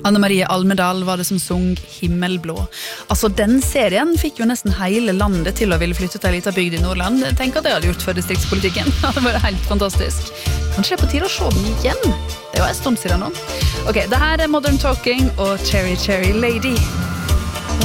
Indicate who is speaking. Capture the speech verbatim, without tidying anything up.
Speaker 1: Anne Marie Almedal var det som sung Himmelblå. Altså, den serien fikk jo nesten hele landet til å ville flytte til en liten bygd i Nordland. Tenk at det hadde gjort for distriktspolitikken. Det var helt fantastisk. Kanskje det er på tide å se den igjen? Det var en stund siden nå. Ok, det her er Modern Talking og Cherry Cherry Lady.